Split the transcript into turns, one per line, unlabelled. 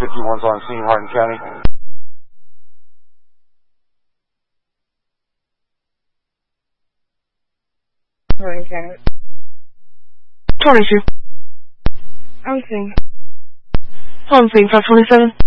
51's on scene, Hardin County.
Hardin County.
22.
On scene.
On scene, 527.